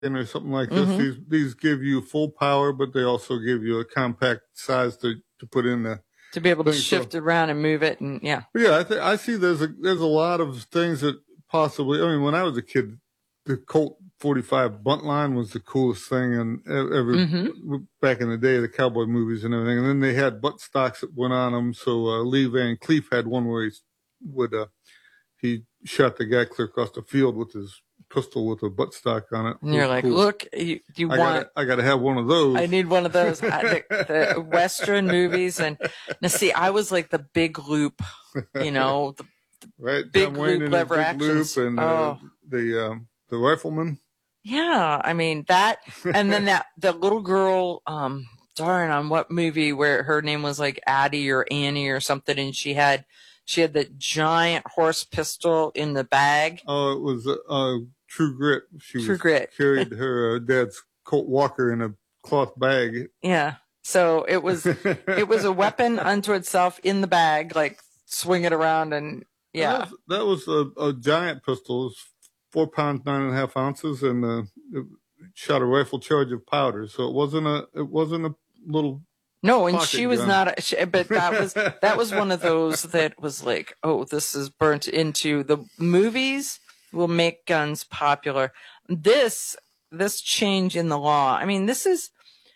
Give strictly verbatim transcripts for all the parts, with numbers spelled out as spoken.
or something like this. Mhm. These these give you full power, but they also give you a compact size to, to put in the To be able to thing. shift So, it around and move it, and yeah. but yeah, I th- I see there's a there's a lot of things that possibly. I mean, when I was a kid, the Colt forty-five Buntline was the coolest thing, and ever Mm-hmm. back in the day, the cowboy movies and everything. And then they had butt stocks that went on them. So uh, Lee Van Cleef had one where he would uh, he shot the guy clear across the field with his pistol with a buttstock on it. And you're like, cool. look, you, you I want... Gotta, I got to have one of those. I need one of those. I, the, the Western movies. And now, see, I was like the big loop, you know, the, the right? big Tom Wayne loop and lever big actions. Loop and uh, oh. the um, the rifleman. Yeah, I mean, that, and then that, that little girl, um, darn, on what movie where her name was like Addie or Annie or something, and she had, she had that giant horse pistol in the bag. Oh, it was uh, True Grit. She True was, Grit. carried her uh, dad's Colt Walker in a cloth bag. Yeah. So it was, it was a weapon unto itself in the bag, like swing it around and yeah. That was, that was a, a giant pistol. It was four pounds, nine and a half ounces, and uh, it shot a rifle charge of powder. So it wasn't a, it wasn't a little. No, and she was gun. not, a, she, but that was, that was one of those that was like, oh, this is burnt into the movies will make guns popular. This, this change in the law. I mean, this is,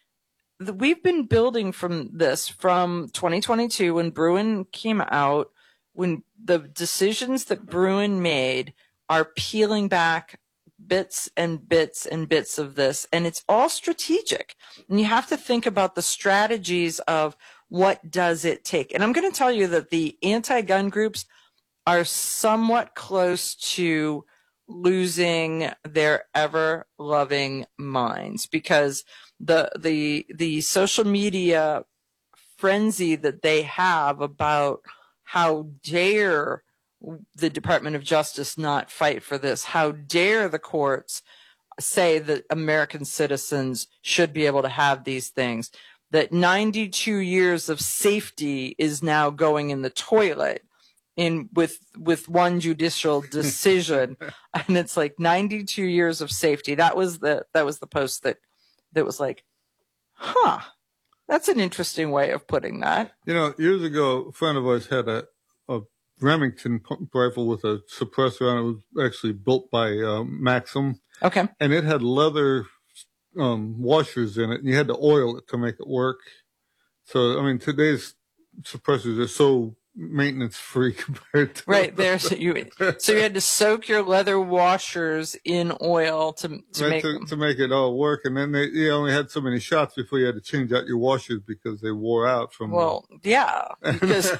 we've been building from this from twenty twenty-two when Bruen came out, when the decisions that Bruen made are peeling back bits and bits and bits of this, and it's all strategic. And you have to think about the strategies of what does it take. And I'm going to tell you that the anti-gun groups are somewhat close to losing their ever-loving minds, because the the the social media frenzy that they have about how dare the Department of Justice not fight for this, how dare the courts say that American citizens should be able to have these things, that ninety-two years of safety is now going in the toilet in with with one judicial decision. And it's like ninety-two years of safety. That was the that was the post that that was like, huh, that's an interesting way of putting that. You know, years ago, a friend of ours had a, a Remington rifle with a suppressor on it. It was actually built by uh, Maxim. Okay. And it had leather um, washers in it, and you had to oil it to make it work. So, I mean, today's suppressors are so maintenance free compared to right there. So you so you had to soak your leather washers in oil to to right, make to, them. to make it all work, and then they you only had so many shots before you had to change out your washers because they wore out from. Well, yeah, because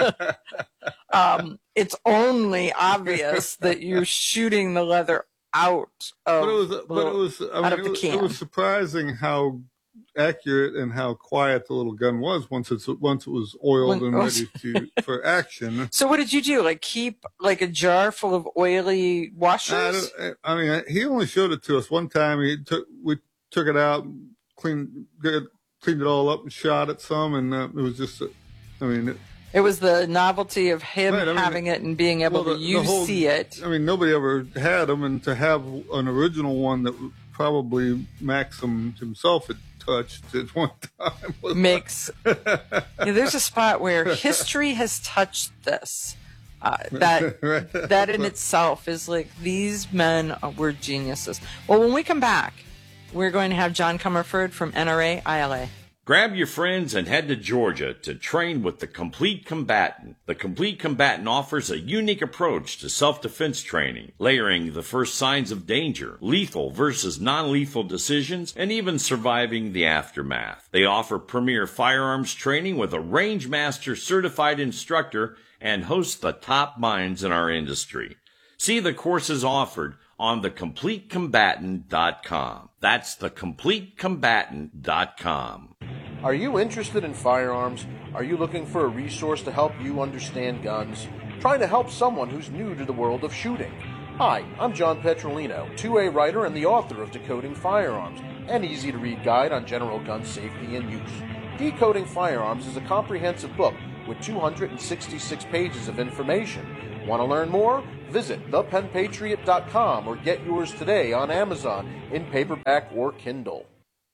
um, it's only obvious that you're shooting the leather out of. But it was, but it was, I mean, of it the was, can. it was surprising how accurate and how quiet the little gun was once it's once it was oiled When, and ready to for action. So what did you do? Like keep like a jar full of oily washers? I, I mean, he only showed it to us one time. He took we took it out, cleaned cleaned it all up, and shot it some, and uh, it was just. I mean. It, It was the novelty of him right, I mean, having it and being able well, the, to you the whole, see it. I mean, nobody ever had them, and to have an original one that probably Maxim himself had touched at one time was makes. Yeah, there's a spot where history has touched this. Uh, that right. that in itself is like these men were geniuses. Well, when we come back, we're going to have John Comerford from N R A I L A. Grab your friends and head to Georgia to train with the Complete Combatant. The Complete Combatant offers a unique approach to self-defense training, layering the first signs of danger, lethal versus non-lethal decisions, and even surviving the aftermath. They offer premier firearms training with a Range Master certified instructor and host the top minds in our industry. See the courses offered on the complete combatant dot com. That's the complete combatant dot com. Are you interested in firearms? Are you looking for a resource to help you understand guns? Trying to help someone who's new to the world of shooting? Hi, I'm John Petrolino, two A writer and the author of Decoding Firearms, an easy-to-read guide on general gun safety and use. Decoding Firearms is a comprehensive book with two hundred sixty-six pages of information, Want to learn more? Visit the pen patriot dot com or get yours today on Amazon in paperback or Kindle.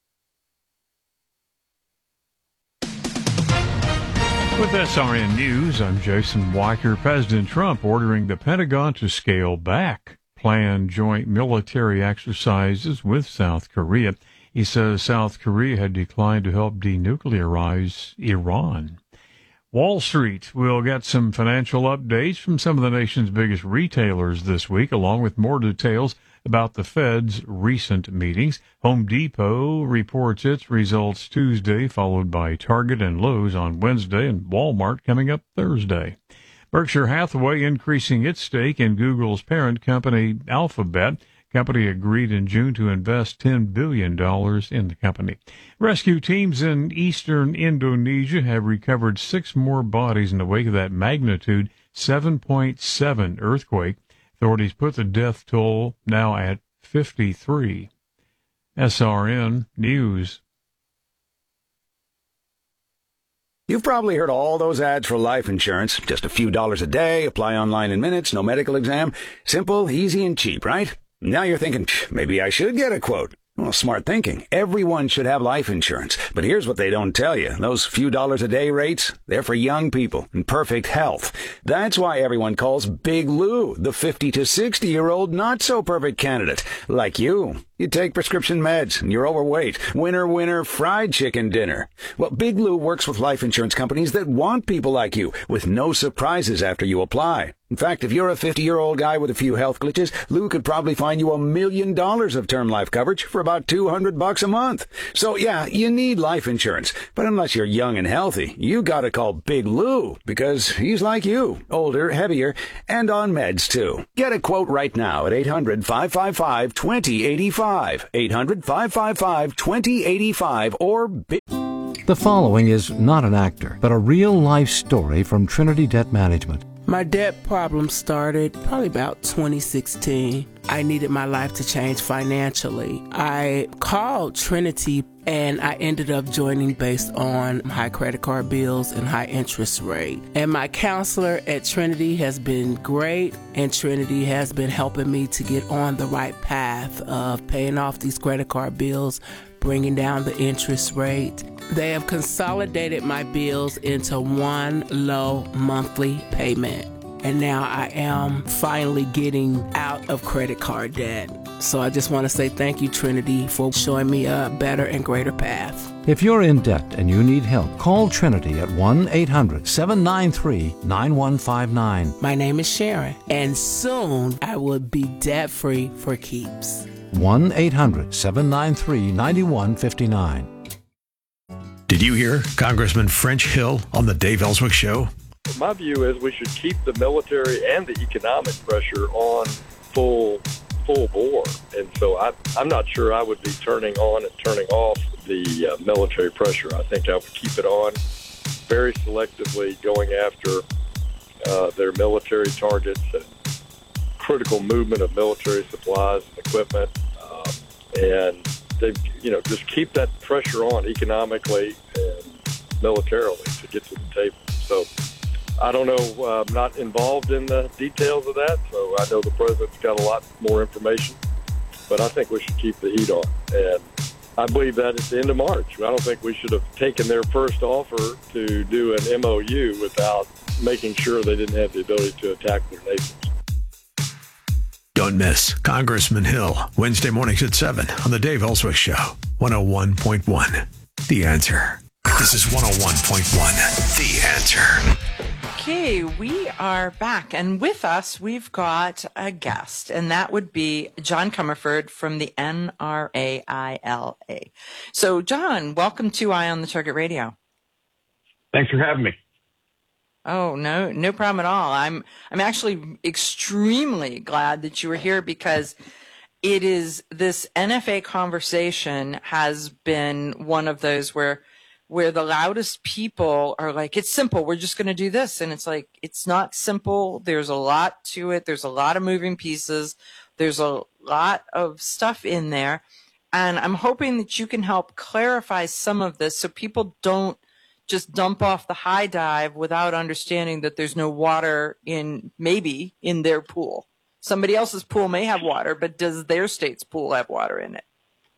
With S R N News, I'm Jason Weicker. President Trump ordering the Pentagon to scale back planned joint military exercises with South Korea. He says South Korea had declined to help denuclearize Iran. Wall Street will get some financial updates from some of the nation's biggest retailers this week, along with more details about the Fed's recent meetings. Home Depot reports its results Tuesday, followed by Target and Lowe's on Wednesday, and Walmart coming up Thursday. Berkshire Hathaway increasing its stake in Google's parent company, Alphabet. Company agreed in June to invest ten billion dollars in the company. Rescue teams in eastern Indonesia have recovered six more bodies in the wake of that magnitude seven point seven earthquake. Authorities put the death toll now at fifty-three. S R N News. You've probably heard all those ads for life insurance. Just a few dollars a day, apply online in minutes, no medical exam. Simple, easy, and cheap, right? Now you're thinking, maybe I should get a quote. Well, smart thinking. Everyone should have life insurance. But here's what they don't tell you. Those few dollars a day rates, they're for young people in perfect health. That's why everyone calls Big Lou the fifty to sixty-year-old not-so-perfect candidate, like you. You take prescription meds, and you're overweight. Winner, winner, fried chicken dinner. Well, Big Lou works with life insurance companies that want people like you, with no surprises after you apply. In fact, if you're a fifty-year-old guy with a few health glitches, Lou could probably find you a million dollars of term life coverage for about two hundred bucks a month. So, yeah, you need life insurance. But unless you're young and healthy, you gotta call Big Lou, because he's like you, older, heavier, and on meds, too. Get a quote right now at eight hundred, five five five, two zero eight five. eight hundred, five five five, two zero eight five or Big... The following is not an actor, but a real-life story from Trinity Debt Management. My debt problem started probably about twenty sixteen. I needed my life to change financially. I called Trinity and I ended up joining based on high credit card bills and high interest rate. And my counselor at Trinity has been great, and Trinity has been helping me to get on the right path of paying off these credit card bills, bringing down the interest rate. They have consolidated my bills into one low monthly payment. And now I am finally getting out of credit card debt. So I just want to say thank you, Trinity, for showing me a better and greater path. If you're in debt and you need help, call Trinity at one eight hundred, seven nine three, nine one five nine. My name is Sharon, and soon I will be debt-free for keeps. one eight hundred, seven nine three, nine one five nine. Did you hear Congressman French Hill on the Dave Ellswick Show? My view is we should keep the military and the economic pressure on full full bore. And so I, I'm not sure I would be turning on and turning off the uh, military pressure. I think I would keep it on very selectively, going after uh, their military targets and critical movement of military supplies and equipment. Uh, and, they, you know, just keep that pressure on economically and militarily to get to the table. So I don't know. Uh, I'm not involved in the details of that, so I know the president's got a lot more information. But I think we should keep the heat on. And I believe that at the end of March. I don't think we should have taken their first offer to do an M O U without making sure they didn't have the ability to attack their neighbors. Don't miss Congressman Hill, Wednesday mornings at seven on the Dave Ellswick Show, one oh one point one. The Answer. This is one oh one point one. The Answer. Okay, we are back, and with us, we've got a guest, and that would be John Comerford from the N R A I L A. So, John, welcome to Eye on the Target Radio. Thanks for having me. Oh, no, no problem at all. I'm, I'm actually extremely glad that you were here, because it is, this N F A conversation has been one of those where where the loudest people are like, it's simple, we're just going to do this. And it's like, it's not simple. There's a lot to it. There's a lot of moving pieces. There's a lot of stuff in there. And I'm hoping that you can help clarify some of this so people don't just dump off the high dive without understanding that there's no water in, maybe in their pool. Somebody else's pool may have water, but does their state's pool have water in it?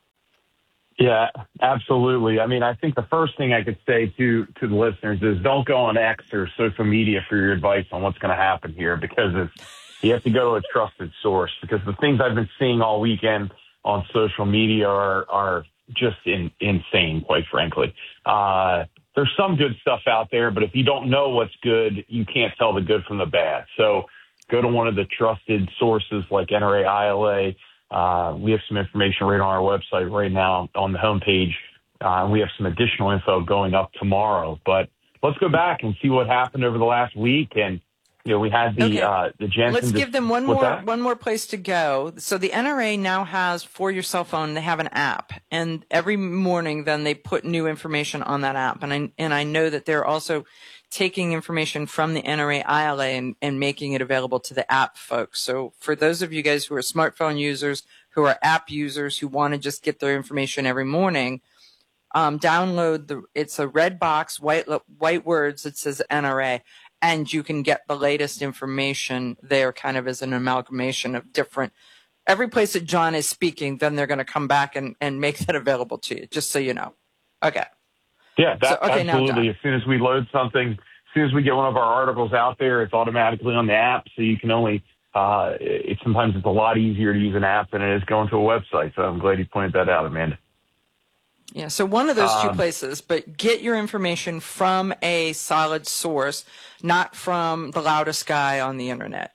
Yeah, absolutely. I mean, I think the first thing I could say to to the listeners is don't go on X or social media for your advice on what's going to happen here, because it's, you have to go to a trusted source, because the things I've been seeing all weekend on social media are are just in, insane, quite frankly. Uh, there's some good stuff out there, but if you don't know what's good, you can't tell the good from the bad. So go to one of the trusted sources like N R A I L A. Uh, we have some information right on our website right now on the homepage. Uh, we have some additional info going up tomorrow. But let's go back and see what happened over the last week. And, you know, we had the Okay. uh, the Jensen. Let's give them one What's more that? one more place to go. So the N R A now has, for your cell phone, they have an app, and every morning then they put new information on that app. And I and I know that they're also taking information from the N R A I L A and, and making it available to the app folks. So for those of you guys who are smartphone users, who are app users, who want to just get their information every morning, um, download the, it's a red box, white, white words that says N R A, and you can get the latest information there kind of as an amalgamation of different, every place that John is speaking, then they're going to come back and, and make that available to you, just so you know. Okay. Yeah, that, So, okay, now, absolutely. Don. As soon as we load something, as soon as we get one of our articles out there, it's automatically on the app. So you can only, uh, it, sometimes it's a lot easier to use an app than it is going to a website. So I'm glad you pointed that out, Amanda. Yeah, so one of those two Um, places, but get your information from a solid source, not from the loudest guy on the internet.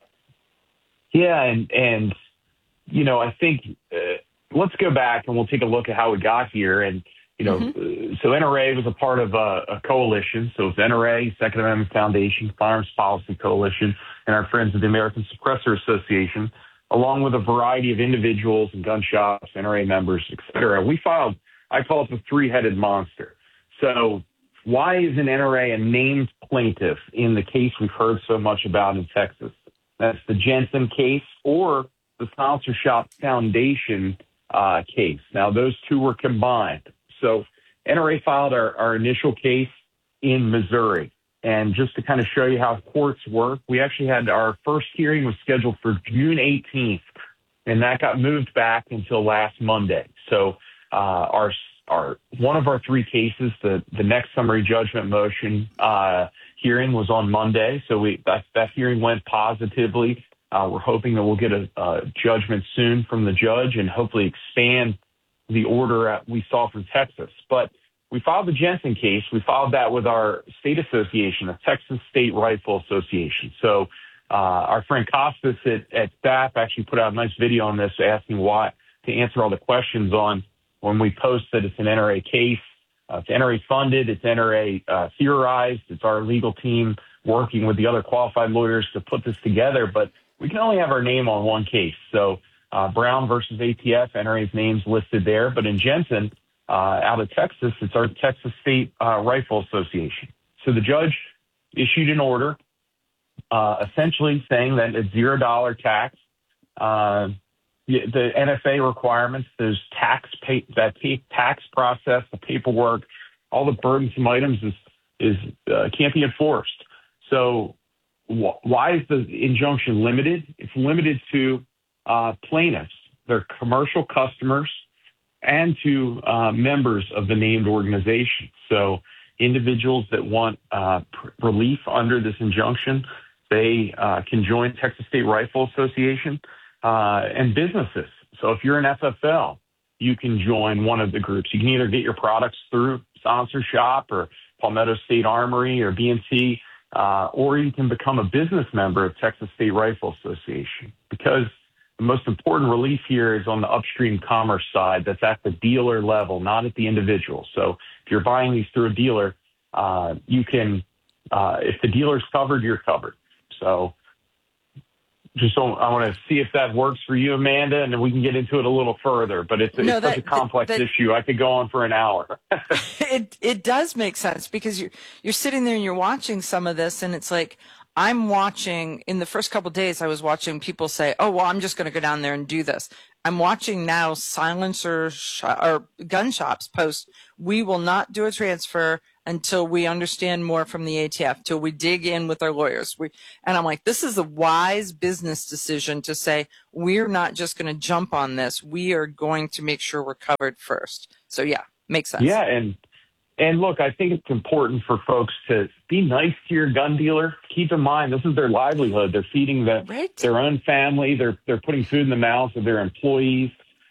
Yeah, and, and you know, I think uh, let's go back and we'll take a look at how we got here. And, you know, Mm-hmm. uh, so N R A was a part of a, a coalition. So it's N R A, Second Amendment Foundation, Firearms Policy Coalition, and our friends at the American Suppressor Association, along with a variety of individuals and gun shops, N R A members, et cetera. We filed, I call it the three-headed monster. So why is an N R A a named plaintiff in the case we've heard so much about in Texas? That's the Jensen case or the Silencer Shop Foundation uh, case. Now, those two were combined. So N R A filed our, our initial case in Missouri. And just to kind of show you how courts work, we actually had our first hearing was scheduled for June eighteenth, and that got moved back until last Monday. So uh, our our one of our three cases, the, the next summary judgment motion uh, hearing was on Monday. So we that, that hearing went positively. Uh, we're hoping that we'll get a, a judgment soon from the judge and hopefully expand the order at, we saw from Texas. But we filed the Jensen case. We filed that with our state association, the Texas State Rifle Association. So uh, our friend Costas at, at S A F actually put out a nice video on this asking why, to answer all the questions on when we post that it's an N R A case. Uh, it's N R A funded. It's N R A uh, theorized. It's our legal team working with the other qualified lawyers to put this together. But we can only have our name on one case. So uh, Brown versus A T F, N R A's name's listed there. But in Jensen, uh, out of Texas, it's our Texas State uh, Rifle Association. So the judge issued an order uh, essentially saying that it's zero dollar tax. Uh, the N F A requirements, those tax pay, that pay, tax process, the paperwork, all the burdensome items is is uh, can't be enforced. So wh- why is the injunction limited? It's limited to uh, plaintiffs, their commercial customers, and to uh, members of the named organization. So individuals that want uh, pr- relief under this injunction, they uh, can join Texas State Rifle Association. Uh, and businesses. So if you're an F F L, you can join one of the groups. You can either get your products through Silencer Shop or Palmetto State Armory or B and C, uh, or you can become a business member of Texas State Rifle Association, because the most important relief here is on the upstream commerce side. That's at the dealer level, not at the individual. So if you're buying these through a dealer, uh, you can, uh, if the dealer's covered, you're covered. So Just don't, I want to see if that works for you, Amanda, and then we can get into it a little further. But it's, No, it's that- such a complex that- issue. I could go on for an hour. it it does make sense, because you're you're sitting there and you're watching some of this, and it's like, I'm watching, in the first couple of days, I was watching people say, oh, well, I'm just going to go down there and do this. I'm watching now silencer sh- or gun shops post, we will not do a transfer until we understand more from the A T F, till we dig in with our lawyers. We, and I'm like, this is a wise business decision to say, we're not just going to jump on this. We are going to make sure we're covered first. So yeah, makes sense. Yeah. And, and look, I think it's important for folks to be nice to your gun dealer. Keep in mind, this is their livelihood. They're feeding the, right. their own family. They're, they're putting food in the mouths of their employees.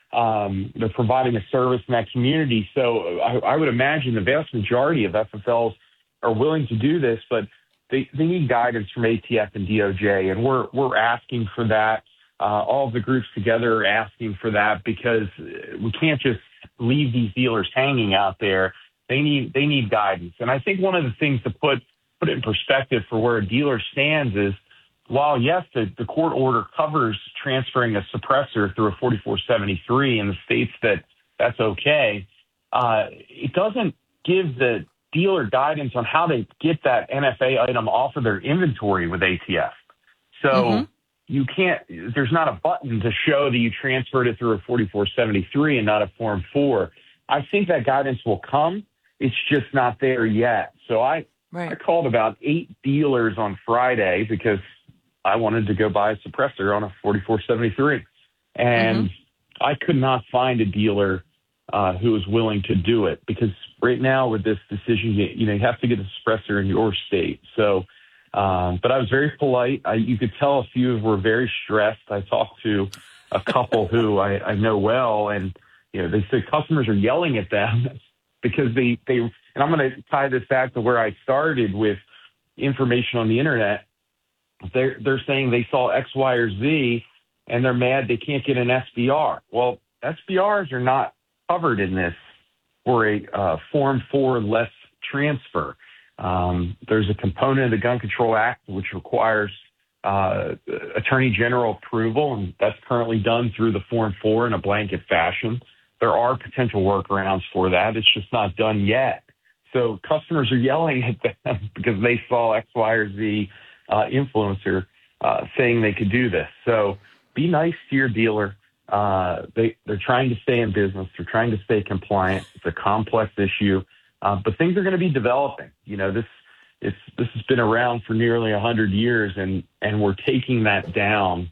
Um, they're providing a service in that community. So I, I would imagine the vast majority of F F Ls are willing to do this, but they, they need guidance from A T F and D O J, and we're we're asking for that. Uh, all of the groups together are asking for that because we can't just leave these dealers hanging out there. They need they need guidance. And I think one of the things to put put it in perspective for where a dealer stands is, while, yes, the, the court order covers transferring a suppressor through a forty-four seventy-three in the states that that's okay, uh, it doesn't give the dealer guidance on how they get that N F A item off of their inventory with A T F. So mm-hmm. you can't – there's not a button to show that you transferred it through a forty-four seventy-three and not a Form four. I think that guidance will come. It's just not there yet. So I, right. I called about eight dealers on Friday because – I wanted to go buy a suppressor on a forty-four seventy-three, and mm-hmm. I could not find a dealer uh, who was willing to do it because right now with this decision, you, you know, you have to get a suppressor in your state. So, um, but I was very polite. I, you could tell a few were very stressed. I talked to a couple who I, I know well, and you know, they said customers are yelling at them because they they. And I'm going to tie this back to where I started with information on the internet. They're, they're saying they saw X, Y, or Z, and they're mad they can't get an S B R. Well, S B Rs are not covered in this for a uh, Form four less transfer. Um, there's a component of the Gun Control Act which requires uh, Attorney General approval, and that's currently done through the Form four in a blanket fashion. There are potential workarounds for that. It's just not done yet. So customers are yelling at them because they saw X, Y, or Z Uh, influencer uh, saying they could do this. So be nice to your dealer. Uh, they, they're trying to stay in business. They're trying to stay compliant. It's a complex issue, uh, but things are going to be developing. You know, this it's this has been around for nearly one hundred years, and, and we're taking that down.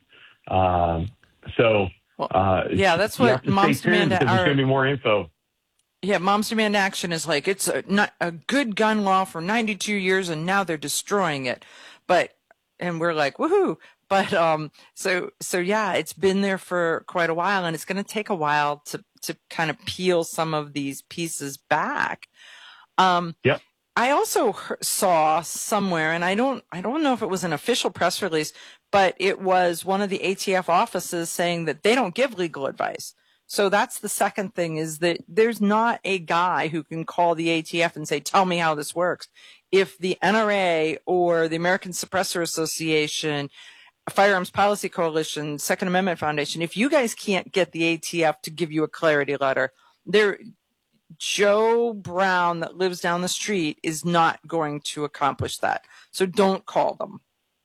Um, so, uh, yeah, that's what Moms Demand There's going to be more info. Yeah, Moms Demand Action is like, it's a, not a good gun law for ninety-two years, and now they're destroying it. But, and we're like, woohoo. But, um, so, so yeah, it's been there for quite a while, and it's going to take a while to, to kind of peel some of these pieces back. Um, yep. I also he- saw somewhere, and I don't, I don't know if it was an official press release, but it was one of the A T F offices saying that they don't give legal advice. So that's the second thing, is that there's not a guy who can call the A T F and say, tell me how this works. If the N R A or the American Suppressor Association, Firearms Policy Coalition, Second Amendment Foundation, if you guys can't get the A T F to give you a clarity letter, there, Joe Brown that lives down the street is not going to accomplish that. So don't call them.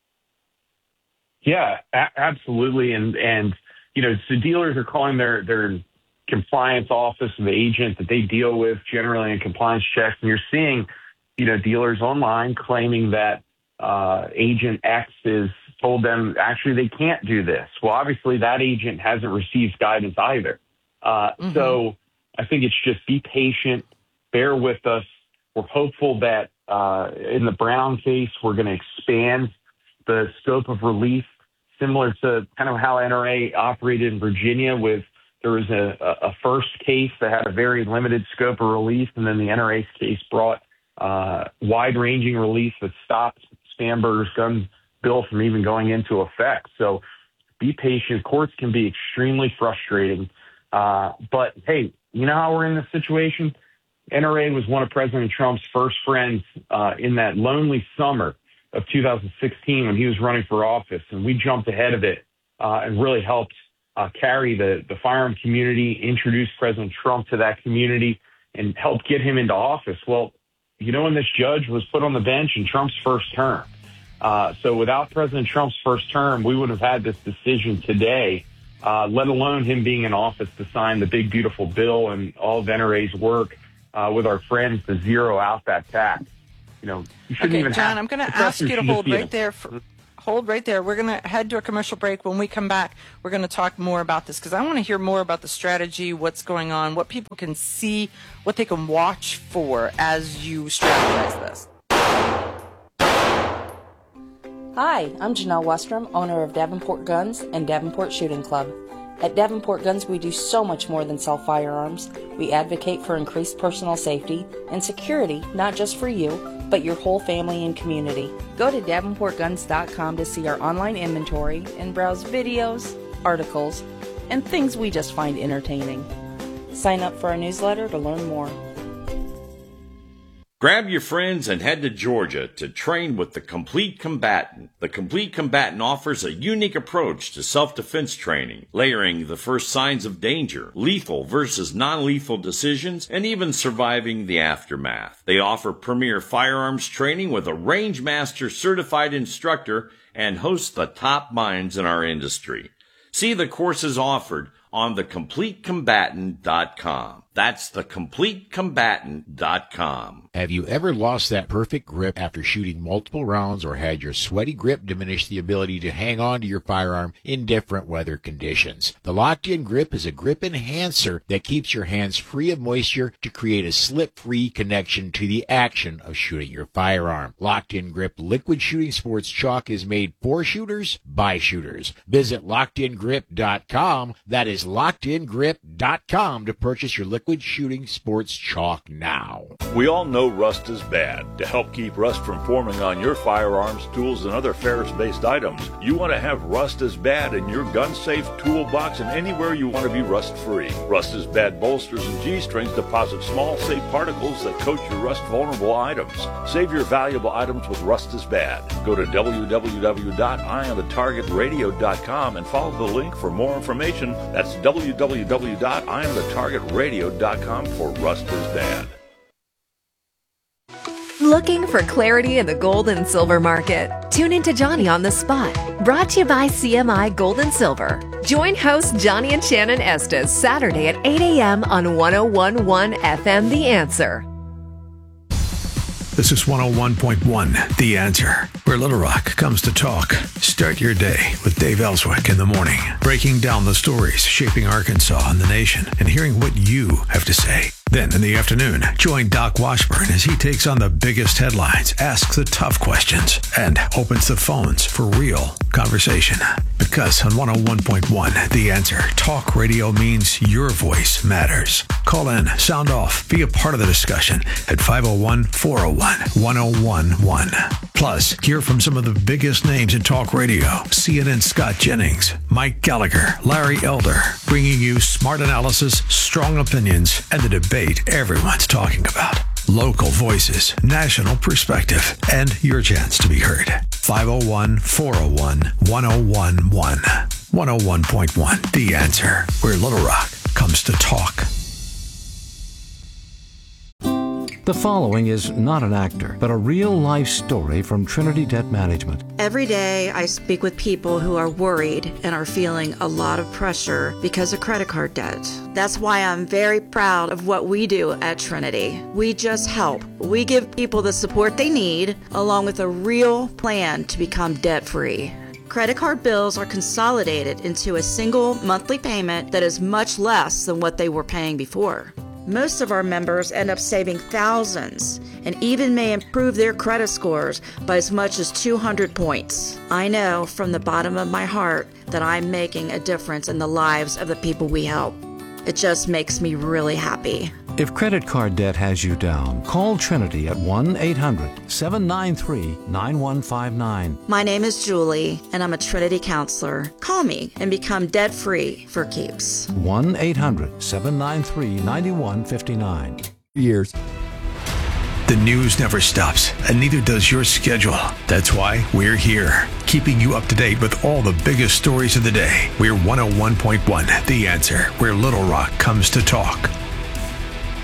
Yeah, a- absolutely. And, and, you know, so dealers are calling their, their compliance office of the agent that they deal with generally in compliance checks. And you're seeing, you know, dealers online claiming that uh, Agent X is told them actually they can't do this. Well, obviously that agent hasn't received guidance either. Uh, mm-hmm. So I think it's just be patient, bear with us. We're hopeful that uh, in the Brown case, we're going to expand the scope of relief, similar to kind of how N R A operated in Virginia with there was a, a first case that had a very limited scope of relief, and then the N R A's case brought uh, wide-ranging relief that stopped Spanberger's gun bill from even going into effect. So be patient. Courts can be extremely frustrating. Uh, but, hey, you know how we're in this situation? N R A was one of President Trump's first friends uh, in that lonely summer of two thousand sixteen when he was running for office, and we jumped ahead of it uh, and really helped uh, carry the, the firearm community, introduce President Trump to that community, and help get him into office. Well, you know, when this judge was put on the bench in Trump's first term. Uh, so without President Trump's first term, we would have had this decision today, uh, let alone him being in office to sign the big, beautiful bill and all of N R A's work. uh, with our friends to zero out that tax. You know, you shouldn't Okay, even John, have. I'm going to the ask you to should just hold be right a- there. For, hold right there. We're going to head to a commercial break. When we come back, we're going to talk more about this because I want to hear more about the strategy, what's going on, what people can see, what they can watch for as you strategize this. Hi, I'm Janelle Westrom, owner of Davenport Guns and Davenport Shooting Club. At Davenport Guns, we do so much more than sell firearms. We advocate for increased personal safety and security, not just for you, but your whole family and community. Go to davenport guns dot com to see our online inventory and browse videos, articles, and things we just find entertaining. Sign up for our newsletter to learn more. Grab your friends and head to Georgia to train with the Complete Combatant. The Complete Combatant offers a unique approach to self-defense training, layering the first signs of danger, lethal versus non-lethal decisions, and even surviving the aftermath. They offer premier firearms training with a range master certified instructor and host the top minds in our industry. See the courses offered on the complete combatant dot com. That's the complete combatant dot com. Have you ever lost that perfect grip after shooting multiple rounds or had your sweaty grip diminish the ability to hang on to your firearm in different weather conditions? The Locked-In Grip is a grip enhancer that keeps your hands free of moisture to create a slip-free connection to the action of shooting your firearm. Locked-In Grip Liquid Shooting Sports Chalk is made for shooters by shooters. Visit locked in grip dot com. That is locked in grip dot com to purchase your liquid shooting sports chalk now. We all know rust is bad. To help keep rust from forming on your firearms, tools, and other ferrous-based items, you want to have Rust is Bad in your gun-safe toolbox and anywhere you want to be rust-free. Rust is Bad bolsters and G-strings deposit small, safe particles that coat your rust-vulnerable items. Save your valuable items with Rust is Bad. Go to w w w dot eye on the target radio dot com and follow the link for more information. That's w w w dot eye on the target radio dot com for Rust is Bad. Looking for clarity in the gold and silver market? Tune into Johnny on the Spot, brought to you by C M I Gold and Silver. Join host Johnny and Shannon Estes Saturday at eight a.m. on one oh one point one F M The Answer. This is one oh one point one The Answer, where Little Rock comes to talk. Start your day with Dave Ellswick in the morning, breaking down the stories shaping Arkansas and the nation and hearing what you have to say. Then in the afternoon, join Doc Washburn as he takes on the biggest headlines, asks the tough questions, and opens the phones for real conversation. Because on one oh one point one The Answer, talk radio means your voice matters. Call in, sound off, be a part of the discussion at five oh one, four oh one, one oh one one. Plus, hear from some of the biggest names in talk radio. C N N's Scott Jennings, Mike Gallagher, Larry Elder, bringing you smart analysis, strong opinions, and the debate everyone's talking about. Local voices, national perspective, and your chance to be heard. five oh one, four oh one, one oh one one. one oh one point one The Answer, where Little Rock comes to talk. The following is not an actor, but a real-life story from Trinity Debt Management. Every day I speak with people who are worried and are feeling a lot of pressure because of credit card debt. That's why I'm very proud of what we do at Trinity. We just help. We give people the support they need, along with a real plan to become debt-free. Credit card bills are consolidated into a single monthly payment that is much less than what they were paying before. Most of our members end up saving thousands and even may improve their credit scores by as much as two hundred points. I know from the bottom of my heart that I'm making a difference in the lives of the people we help. It just makes me really happy. If credit card debt has you down, call Trinity at one eight hundred, seven nine three, nine one five nine. My name is Julie, and I'm a Trinity counselor. Call me and become debt-free for keeps. one eight hundred, seven nine three, nine one five nine. Years. The news never stops, and neither does your schedule. That's why we're here, keeping you up to date with all the biggest stories of the day. We're one oh one point one The Answer, where Little Rock comes to talk.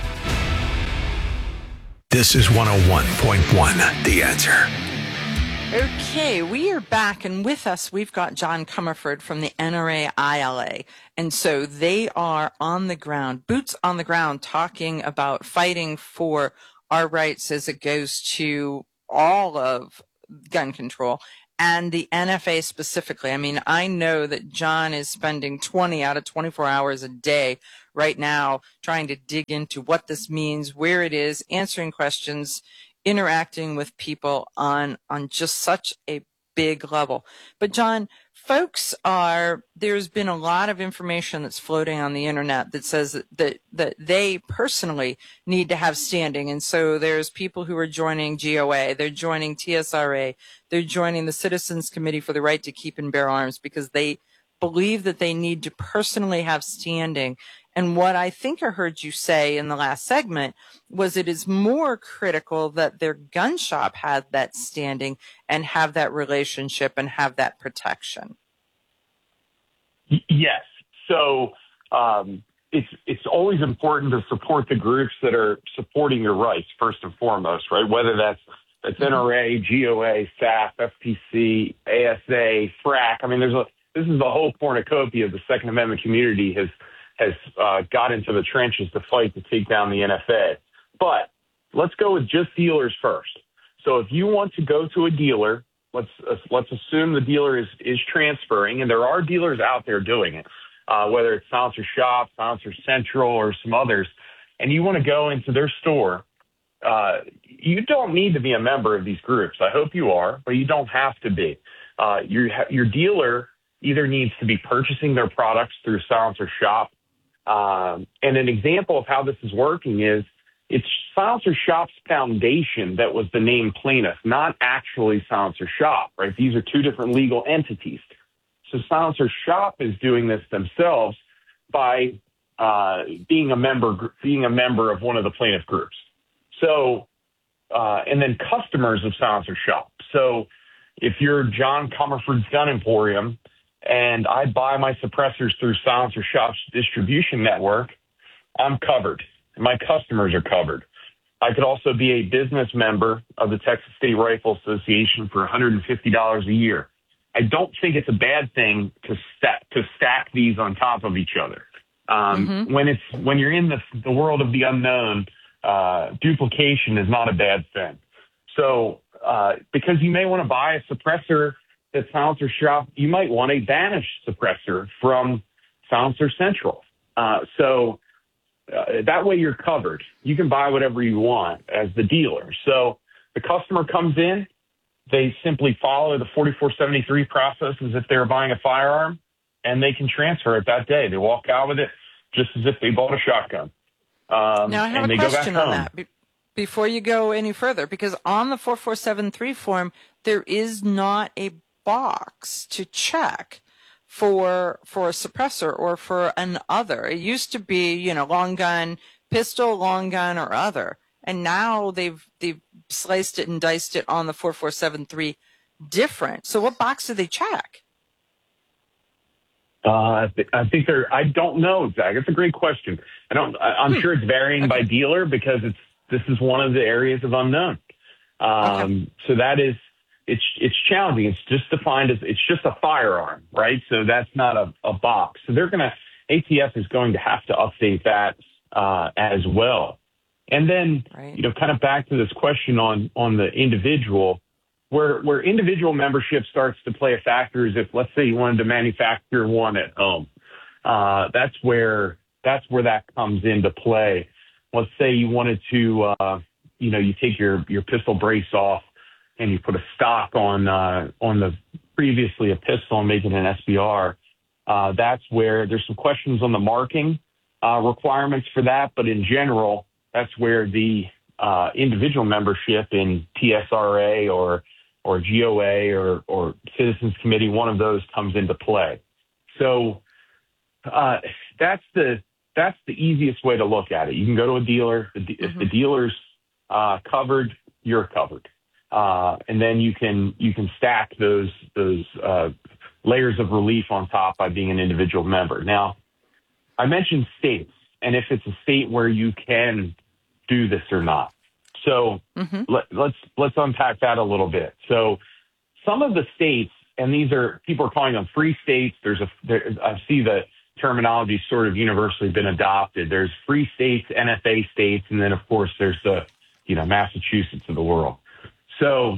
This is one oh one point one The Answer. Okay, we are back, and with us, we've got John Comerford from the N R A I L A. And so they are on the ground, boots on the ground, talking about fighting for our rights as it goes to all of gun control and the N F A specifically. I mean, I know that John is spending twenty out of twenty-four hours a day right now trying to dig into what this means, where it is, answering questions, interacting with people on on just such a big level. But John, folks are, there's been a lot of information that's floating on the internet that says that, that, that they personally need to have standing. And so there's people who are joining G O A, they're joining T S R A, they're joining the Citizens Committee for the Right to Keep and Bear Arms because they believe that they need to personally have standing. And what I think I heard you say in the last segment was it is more critical that their gun shop had that standing and have that relationship and have that protection. Yes. So um, it's it's always important to support the groups that are supporting your rights first and foremost, right? Whether that's that's N R A, G O A, S A F, F P C, A S A, F R A C. I mean, there's a this is the whole cornucopia of the Second Amendment community has has uh, got into the trenches to fight to take down the N F A. But let's go with just dealers first. So if you want to go to a dealer, let's uh, let's assume the dealer is is transferring, and there are dealers out there doing it, uh, whether it's Silencer Shop, Silencer Central, or some others, and you want to go into their store, uh, you don't need to be a member of these groups. I hope you are, but you don't have to be. Uh, your your dealer either needs to be purchasing their products through Silencer Shop. Um, and an example of how this is working is it's Silencer Shop's foundation that was the named plaintiff, not actually Silencer Shop, right? These are two different legal entities. So Silencer Shop is doing this themselves by uh, being a member, being a member of one of the plaintiff groups. So, uh, and then customers of Silencer Shop. So if you're John Comerford's Gun Emporium, and I buy my suppressors through Silencer Shop's distribution network, I'm covered. My customers are covered. I could also be a business member of the Texas State Rifle Association for one hundred fifty dollars a year. I don't think it's a bad thing to stack, to stack these on top of each other. Um, mm-hmm. When it's when you're in the, the world of the unknown, uh, duplication is not a bad thing. So uh, because you may want to buy a suppressor at Silencer Shop, you might want a Vanish suppressor from Silencer Central. Uh, so uh, that way you're covered. You can buy whatever you want as the dealer. So the customer comes in, they simply follow the forty-four seventy-three process as if they're buying a firearm, and they can transfer it that day. They walk out with it just as if they bought a shotgun. Um, now I have and a they question go back on home. that. Be- before you go any further, because on the forty-four seventy-three form, there is not a box to check for for a suppressor or for an other. It used to be, you know, long gun, pistol, long gun, or other, and now they've they've sliced it and diced it on the forty-four seventy-three different. So what box do they check? Uh, I, th- I think they're. I don't know, Zach. It's a great question. I don't. I, I'm hmm. sure it's varying okay. by dealer because it's this is one of the areas of unknown. Um, okay. So that is. It's it's challenging. It's just defined as it's just a firearm, right? So that's not a, a box. So they're gonna A T F is going to have to update that uh, as well. And then right. you know, kind of back to this question on on the individual, where where individual membership starts to play a factor is if let's say you wanted to manufacture one at home, uh, that's where that's where that comes into play. Let's say you wanted to, uh, you know, you take your your pistol brace off and you put a stock on uh, on the previously a pistol and make it an S B R, uh, that's where there's some questions on the marking uh, requirements for that. But in general, that's where the uh, individual membership in T S R A or or G O A or, or Citizens Committee, one of those comes into play. So uh, that's the that's the easiest way to look at it. You can go to a dealer. If mm-hmm. the dealer's uh, covered, you're covered. Uh, and then you can you can stack those those uh, layers of relief on top by being an individual member. Now, I mentioned states, and if it's a state where you can do this or not. So mm-hmm. let, let's let's unpack that a little bit. So some of the states, and these are, people are calling them free states. There's a, there, I see the terminology sort of universally been adopted. There's free states, N F A states, and then of course there's the, you know, Massachusetts of the world. So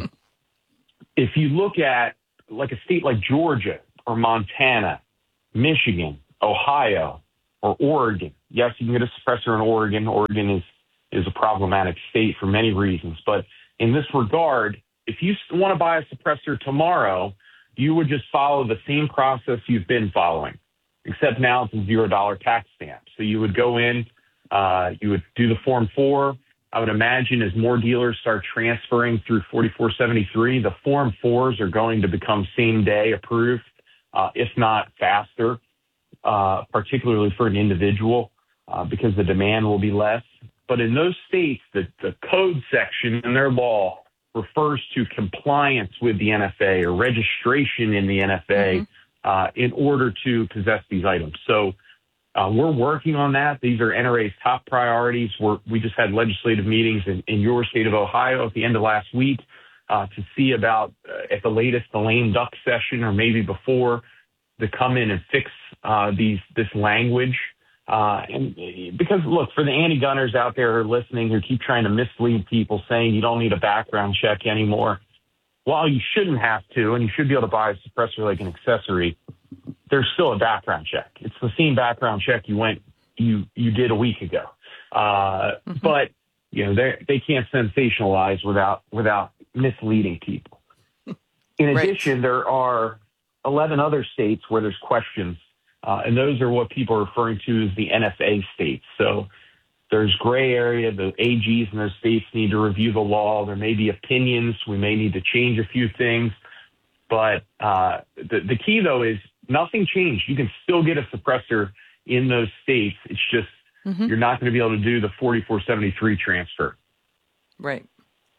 if you look at like a state like Georgia or Montana, Michigan, Ohio, or Oregon, yes, you can get a suppressor in Oregon. Oregon is, is a problematic state for many reasons. But in this regard, if you want to buy a suppressor tomorrow, you would just follow the same process you've been following, except now it's a zero dollar tax stamp. So you would go in, uh, you would do the Form four. I would imagine as more dealers start transferring through forty-four seventy-three, the Form fours are going to become same day approved, uh, if not faster, uh, particularly for an individual, uh, because the demand will be less. But in those states, the, the code section in their law refers to compliance with the N F A or registration in the N F A mm-hmm. uh, in order to possess these items. So uh, we're working on that. These are N R A's top priorities. We're, we just had legislative meetings in, in your state of Ohio at the end of last week uh, to see about, uh, at the latest, the lame duck session or maybe before, to come in and fix uh, these this language. Uh, and because, look, for the anti-gunners out there who are listening who keep trying to mislead people saying you don't need a background check anymore, while you shouldn't have to, and you should be able to buy a suppressor like an accessory, there's still a background check. It's the same background check you went you you did a week ago. Uh, mm-hmm. But, you know, they they can't sensationalize without without misleading people. In right. addition, there are eleven other states where there's questions. Uh, and those are what people are referring to as the N F A states. So there's gray area. The A Gs in those states need to review the law. There may be opinions. We may need to change a few things. But uh, the, the key, though, is nothing changed. You can still get a suppressor in those states. It's just mm-hmm. you're not going to be able to do the forty-four seventy-three transfer. Right.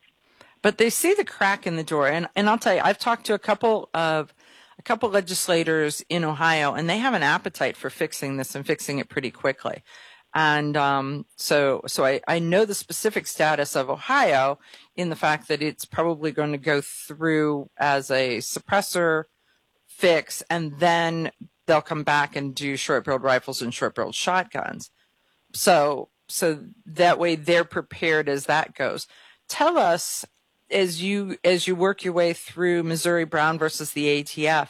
But they see the crack in the door. And, and I'll tell you, I've talked to a couple of a couple legislators in Ohio, and they have an appetite for fixing this and fixing it pretty quickly. And um, so so I, I know the specific status of Ohio in the fact that it's probably going to go through as a suppressor fix, and then they'll come back and do short-barreled rifles and short-barreled shotguns. So so that way they're prepared as that goes. Tell us, as you as you work your way through Missouri Brown versus the A T F,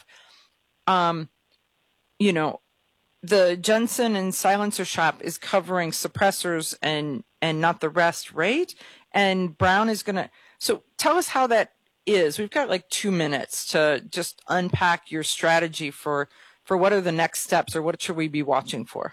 um, you know, the Jensen and Silencer Shop is covering suppressors and and not the rest, right? And Brown is gonna. So tell us how that is. We've got like two minutes to just unpack your strategy for for what are the next steps, or what should we be watching for?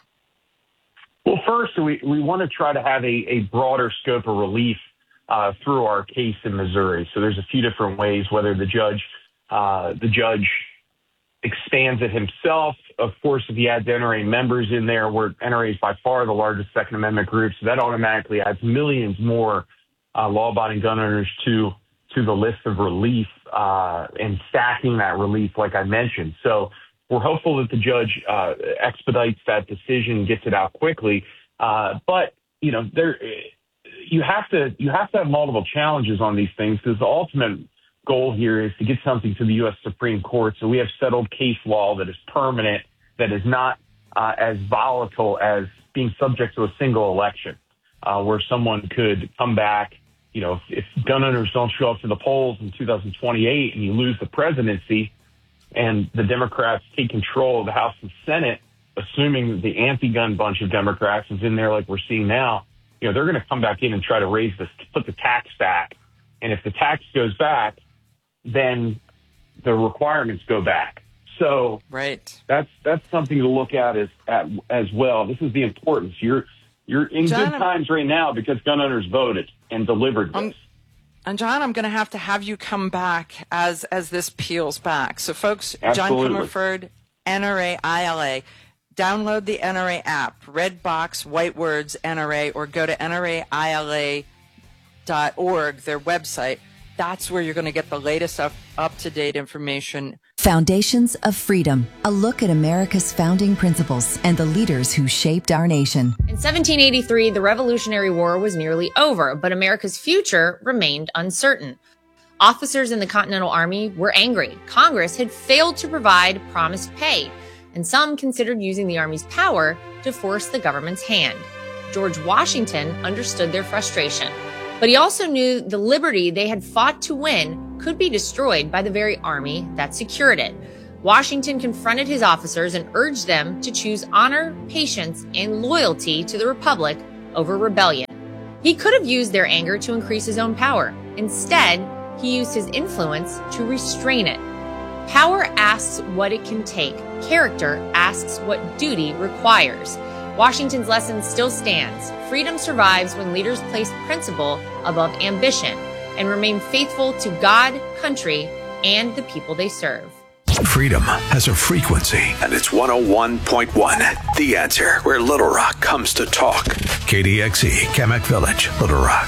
Well, first, we we want to try to have a, a broader scope of relief Uh, through our case in Missouri. So there's a few different ways, whether the judge, uh, the judge expands it himself. Of course, if he adds N R A members in there, where N R A is by far the largest Second Amendment group, so that automatically adds millions more uh, law-abiding gun owners to to the list of relief uh, and stacking that relief, like I mentioned. So we're hopeful that the judge uh, expedites that decision, gets it out quickly. Uh, but you know, there. You have to you have to have multiple challenges on these things, because the ultimate goal here is to get something to the U S Supreme Court so we have settled case law that is permanent, that is not uh, as volatile as being subject to a single election, uh, where someone could come back. You know, if, if gun owners don't show up to the polls in two thousand twenty-eight and you lose the presidency and the Democrats take control of the House and Senate, assuming the anti-gun bunch of Democrats is in there like we're seeing now, you know, they're going to come back in and try to raise this, put the tax back. And if the tax goes back, then the requirements go back. So right. that's that's something to look at as at, as well. This is the importance. You're you're in John, good times right now because gun owners voted and delivered this. Um, and John, I'm going to have to have you come back as as this peels back. So, folks, Absolutely. John Comerford, N R A I L A. Download the N R A app, red box, white words, N R A, or go to N R A I L A dot org, their website. That's where you're going to get the latest up, up-to-date information. Foundations of Freedom, a look at America's founding principles and the leaders who shaped our nation. In seventeen eighty-three, the Revolutionary War was nearly over, but America's future remained uncertain. Officers in the Continental Army were angry. Congress had failed to provide promised pay, and some considered using the Army's power to force the government's hand. George Washington understood their frustration, but he also knew the liberty they had fought to win could be destroyed by the very army that secured it. Washington confronted his officers and urged them to choose honor, patience, and loyalty to the Republic over rebellion. He could have used their anger to increase his own power. Instead, he used his influence to restrain it. Power asks what it can take. Character asks what duty requires. Washington's lesson still stands. Freedom survives when leaders place principle above ambition and remain faithful to God, country, and the people they serve. Freedom has a frequency, and it's one oh one point one. The Answer, where Little Rock comes to talk. K D X E, Kamek Village, Little Rock.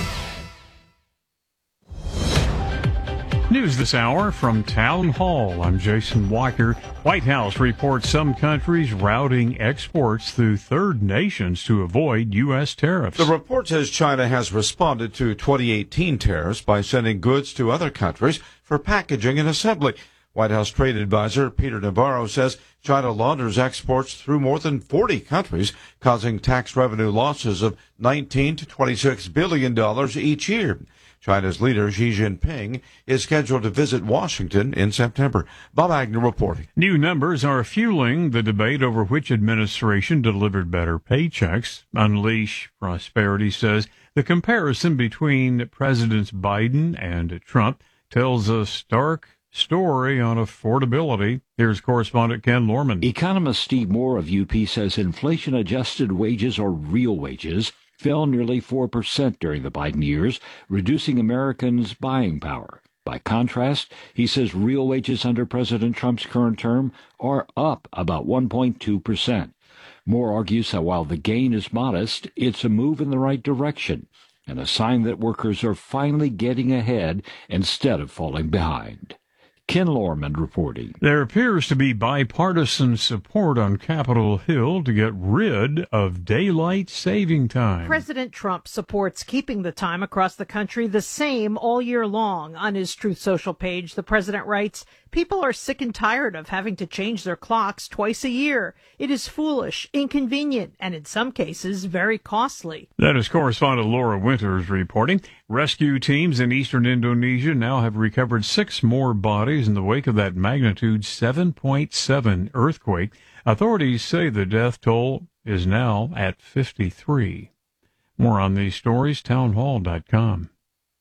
News this hour from Town Hall. I'm Jason Walker. White House reports some countries routing exports through third nations to avoid U S tariffs. The report says China has responded to twenty eighteen tariffs by sending goods to other countries for packaging and assembly. White House trade advisor Peter Navarro says China launders exports through more than forty countries, causing tax revenue losses of nineteen to twenty-six billion dollars each year. China's leader, Xi Jinping, is scheduled to visit Washington in September. Bob Agnew reporting. New numbers are fueling the debate over which administration delivered better paychecks. Unleash Prosperity says the comparison between Presidents Biden and Trump tells a stark story on affordability. Here's correspondent Ken Lorman. Economist Steve Moore of U P says inflation-adjusted wages, or real wages, fell nearly four percent during the Biden years, reducing Americans' buying power. By contrast, he says real wages under President Trump's current term are up about one point two percent. Moore argues that while the gain is modest, it's a move in the right direction and a sign that workers are finally getting ahead instead of falling behind. Ken Lorman reporting. There appears to be bipartisan support on Capitol Hill to get rid of daylight saving time. President Trump supports keeping the time across the country the same all year long. On his Truth Social page, the president writes, "People are sick and tired of having to change their clocks twice a year. It is foolish, inconvenient, and in some cases, very costly." That is correspondent Laura Winters reporting. Rescue teams in eastern Indonesia now have recovered six more bodies in the wake of that magnitude seven point seven earthquake. Authorities say the death toll is now at fifty-three. More on these stories, townhall dot com.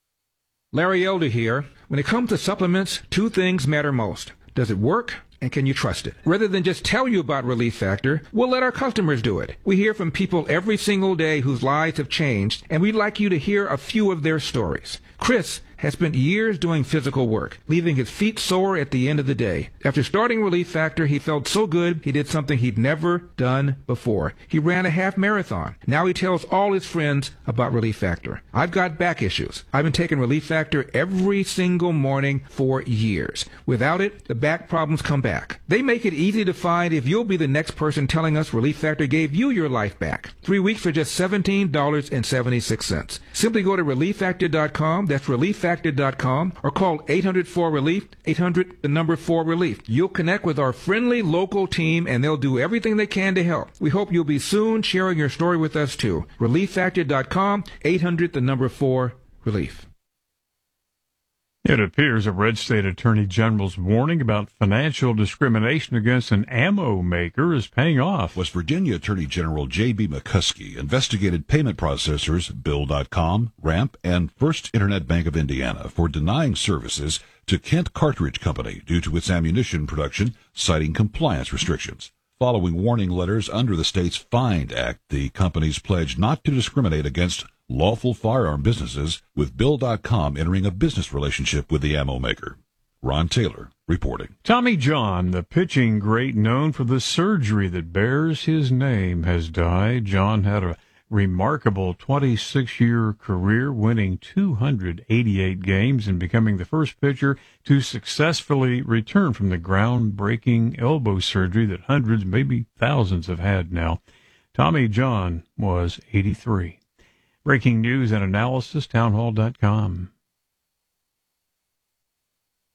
Larry Elder here. When it comes to supplements, two things matter most. Does it work? And can you trust it? Rather than just tell you about Relief Factor, we'll let our customers do it. We hear from people every single day whose lives have changed, and we'd like you to hear a few of their stories. Chris has spent years doing physical work, leaving his feet sore at the end of the day. After starting Relief Factor, he felt so good he did something he'd never done before. He ran a half marathon. Now he tells all his friends about Relief Factor. I've got back issues. I've been taking Relief Factor every single morning for years. Without it, the back problems come back. They make it easy to find if you'll be the next person telling us Relief Factor gave you your life back. Three weeks for just seventeen dollars and seventy-six cents. Simply go to relief factor dot com. That's relief factor dot com, or call eight hundred four relief, eight hundred the number four relief. You'll connect with our friendly local team and they'll do everything they can to help. We hope you'll be soon sharing your story with us too. relief factor dot com, eight hundred the number four relief. It appears a red state attorney general's warning about financial discrimination against an ammo maker is paying off. West Virginia Attorney General J B McCuskey investigated payment processors Bill dot com, Ramp, and First Internet Bank of Indiana for denying services to Kent Cartridge Company due to its ammunition production, citing compliance restrictions. Following warning letters under the state's FIND Act, the companies pledged not to discriminate against lawful firearm businesses, with Bill dot com entering a business relationship with the ammo maker. Ron Taylor reporting. Tommy John, the pitching great known for the surgery that bears his name, has died. John had a remarkable twenty-six-year career, winning two hundred eighty-eight games and becoming the first pitcher to successfully return from the groundbreaking elbow surgery that hundreds, maybe thousands, have had now. Tommy John was eighty-three. Breaking news and analysis, townhall dot com.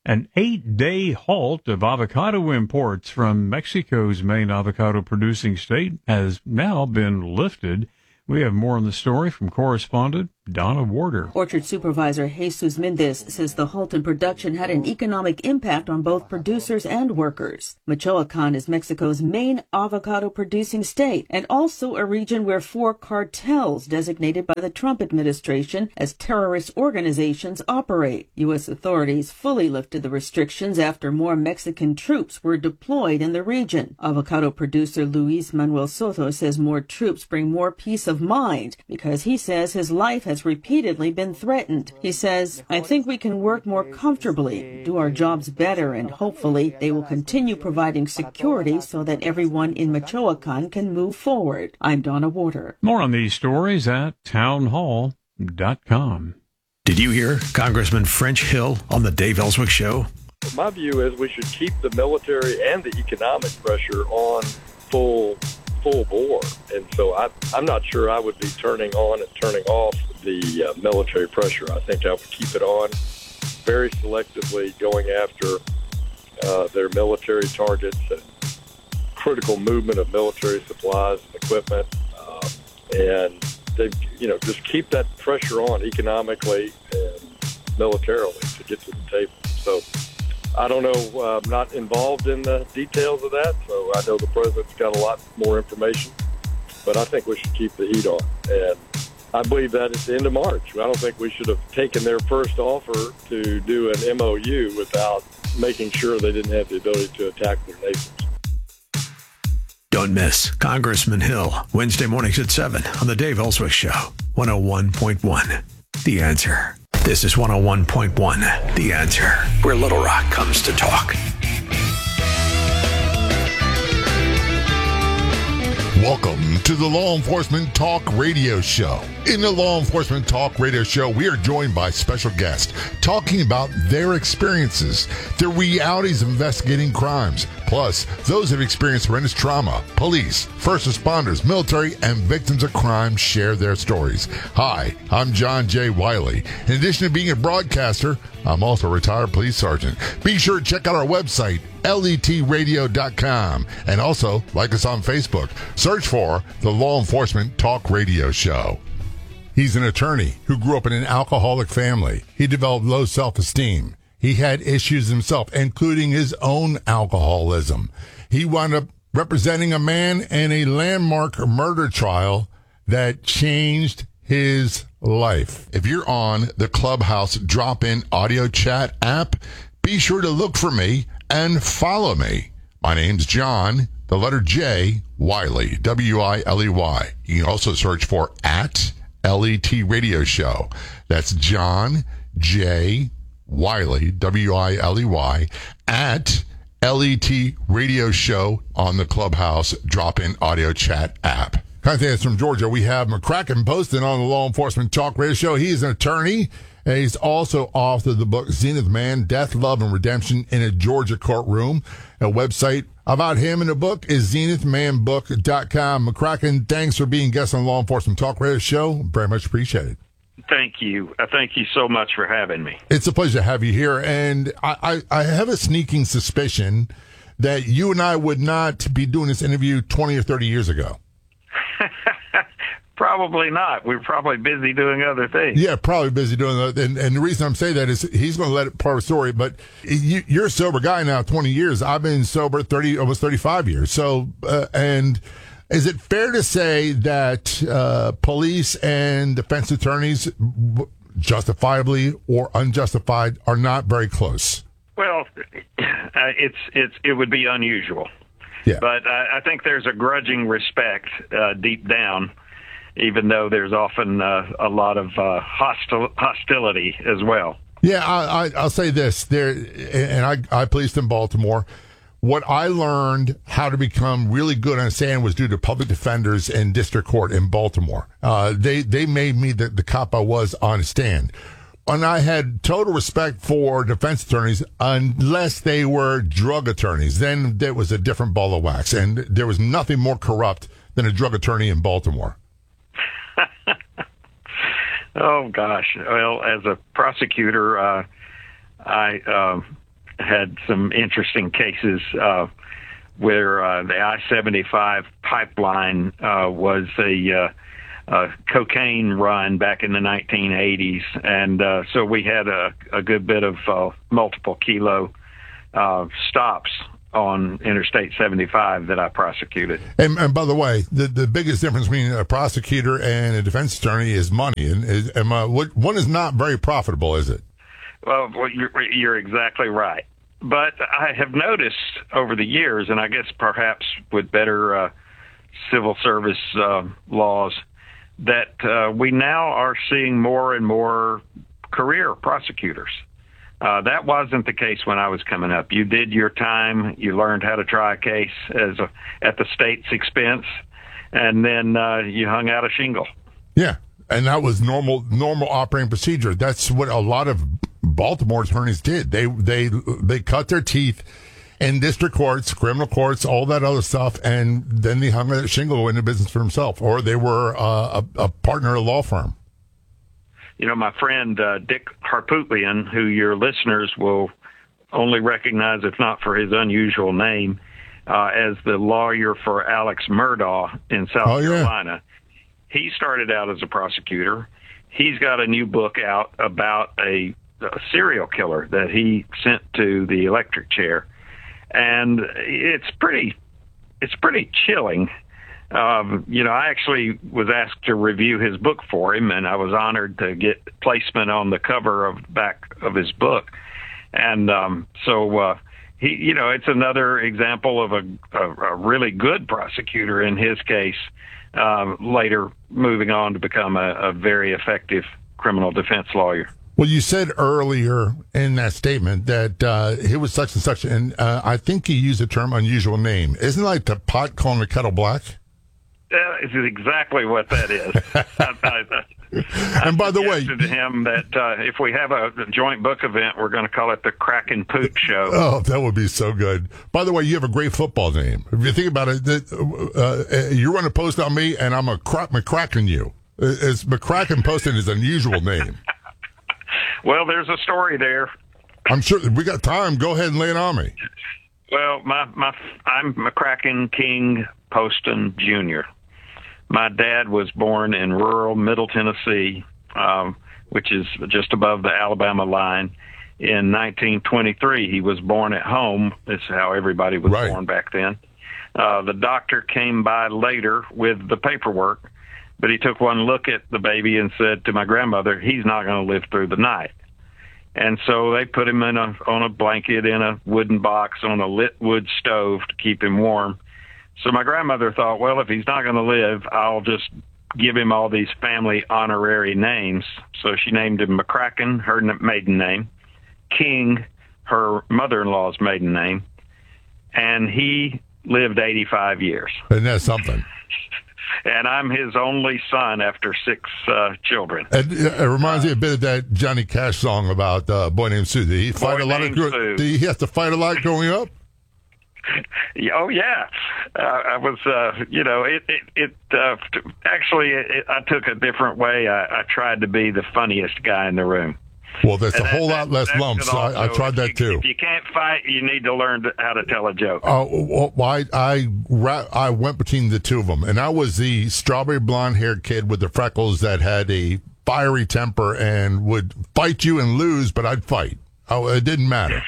An eight-day halt of avocado imports from Mexico's main avocado-producing state has now been lifted. We have more on the story from correspondent Donna Warder. Orchard Supervisor Jesus Mendez says the halt in production had an economic impact on both producers and workers. Michoacan is Mexico's main avocado-producing state and also a region where four cartels designated by the Trump administration as terrorist organizations operate. U S authorities fully lifted the restrictions after more Mexican troops were deployed in the region. Avocado producer Luis Manuel Soto says more troops bring more peace of mind because he says his life has has repeatedly been threatened. He says, I think we can work more comfortably, do our jobs better, and hopefully they will continue providing security so that everyone in Michoacan can move forward. I'm Donna Warder. More on these stories at townhall dot com. Did you hear Congressman French Hill on the Dave Ellswick Show? My view is we should keep the military and the economic pressure on full full bore. And so I, I'm not sure I would be turning on and turning off the uh, military pressure. I think I would keep it on very selectively, going after uh, their military targets and critical movement of military supplies and equipment. Uh, and, they, you know, just keep that pressure on economically and militarily to get to the table. So I don't know. Uh, I'm not involved in the details of that, so I know the president's got a lot more information. But I think we should keep the heat on. And I believe that at the end of March. I don't think we should have taken their first offer to do an M O U without making sure they didn't have the ability to attack their neighbors. Don't miss Congressman Hill, Wednesday mornings at seven on the Dave Ellswick Show, one oh one point one. The Answer. This is one oh one point one, The Answer, where Little Rock comes to talk. Welcome to the Law Enforcement Talk Radio Show. In the Law Enforcement Talk Radio Show, we are joined by special guests talking about their experiences, their realities of investigating crimes, plus those who have experienced horrendous trauma. Police, first responders, military, and victims of crime share their stories. Hi, I'm John J. Wiley. In addition to being a broadcaster, I'm also a retired police sergeant. Be sure to check out our website, L E T radio dot com, and also like us on Facebook. Search for the Law Enforcement Talk Radio Show. He's an attorney who grew up in an alcoholic family. He developed low self-esteem. He had issues himself, including his own alcoholism. He wound up representing a man in a landmark murder trial that changed his life. If you're on the Clubhouse drop-in audio chat app, be sure to look for me and follow me. My name's John, the letter J, Wiley, W I L E Y. You can also search for at L E T Radio Show. That's John J. Wiley, W I L E Y, at L E T Radio Show on the Clubhouse drop-in audio chat app. Contacts from Georgia. We have McCracken posted on the Law Enforcement Talk Radio Show. He is an attorney. And he's also authored the book Zenith Man, Death, Love, and Redemption in a Georgia Courtroom. A website about him in the book is zenith man book dot com. McCracken, thanks for being guest on the Law Enforcement Talk Radio Show. Very much appreciated. Thank you. Uh, thank you so much for having me. It's a pleasure to have you here. And I, I, I have a sneaking suspicion that you and I would not be doing this interview twenty or thirty years ago. Probably not. We're probably busy doing other things. Yeah, probably busy doing that. And, and the reason I'm saying that is he's going to let it part of the story. But you, you're a sober guy now, twenty years. I've been sober thirty, almost thirty-five years. So, uh, and is it fair to say that uh, police and defense attorneys, justifiably or unjustified, are not very close? Well, uh, it's it's it would be unusual. Yeah. But I, I think there's a grudging respect uh, deep down, even though there's often uh, a lot of uh, hostil- hostility as well. Yeah, I, I, I'll say this. There, and I, I policed in Baltimore. What I learned how to become really good on stand was due to public defenders in district court in Baltimore. Uh, they they made me the, the cop I was on stand. And I had total respect for defense attorneys unless they were drug attorneys. Then there was a different ball of wax. And there was nothing more corrupt than a drug attorney in Baltimore. Oh, gosh. Well, as a prosecutor, uh, I uh, had some interesting cases uh, where uh, the I seventy-five pipeline uh, was a uh, uh, cocaine run back in the nineteen eighties. And uh, so we had a, a good bit of uh, multiple kilo uh, stops on Interstate seventy-five that I prosecuted. And, and by the way, the, the biggest difference between a prosecutor and a defense attorney is money. And, is, and uh, what, one is not very profitable, is it? Well, well you're, you're exactly right. But I have noticed over the years, and I guess perhaps with better uh, civil service uh, laws, that uh, we now are seeing more and more career prosecutors. Uh, that wasn't the case when I was coming up. You did your time, you learned how to try a case as a, at the state's expense, and then uh, you hung out a shingle. Yeah, and that was normal normal operating procedure. That's what a lot of Baltimore attorneys did. They they they cut their teeth in district courts, criminal courts, all that other stuff, and then they hung a shingle in the business for themselves, or they were uh, a, a partner at a law firm. You know, my friend uh, Dick Harpootlian, who your listeners will only recognize, if not for his unusual name, uh, as the lawyer for Alex Murdaugh in South oh, yeah. Carolina, he started out as a prosecutor. He's got a new book out about a, a serial killer that he sent to the electric chair, and it's pretty, it's pretty chilling. Um, you know, I actually was asked to review his book for him, and I was honored to get placement on the cover of back of his book. And um, so, uh, he, you know, it's another example of a, a, a really good prosecutor in his case, uh, later moving on to become a, a very effective criminal defense lawyer. Well, you said earlier in that statement that uh, he was such and such, and uh, I think you used the term unusual name. Isn't it like the pot calling the kettle black? That is exactly what that is. I, I, I and by the way, to him that uh, if we have a joint book event, we're going to call it the Crack and Poot Show. Oh, that would be so good. By the way, you have a great football name. If you think about it, that, uh, you run a post on me, and I'm a crack McCracken you. It's McCracken Poston is an unusual name. Well, there's a story there. I'm sure we got time. Go ahead and lay it on me. Well, my my I'm McCracken King Poston Junior My dad was born in rural Middle Tennessee, um, which is just above the Alabama line. In nineteen twenty-three, he was born at home. That's how everybody was right. born back then. Uh, the doctor came by later with the paperwork, but he took one look at the baby and said to my grandmother, he's not going to live through the night. And so they put him in a, on a blanket in a wooden box on a lit wood stove to keep him warm. So my grandmother thought, well, if he's not going to live, I'll just give him all these family honorary names. So she named him McCracken, her maiden name, King, her mother-in-law's maiden name, and he lived eighty-five years. Isn't that something? And I'm his only son after six uh, children. It, it reminds uh, me a bit of that Johnny Cash song about uh, Boy Named Sue. Did he fight a lot of? Did he have to fight a lot growing up? Oh yeah, uh, I was. Uh, you know, it. It. it uh, actually, it, I took a different way. I, I tried to be the funniest guy in the room. Well, that's and a whole that, lot less that, lumps. Also, I, I tried that you, too. If you can't fight, you need to learn to, how to tell a joke. Oh, well, I, I, I went between the two of them, and I was the strawberry blonde-haired kid with the freckles that had a fiery temper and would fight you and lose, but I'd fight. Oh, it didn't matter.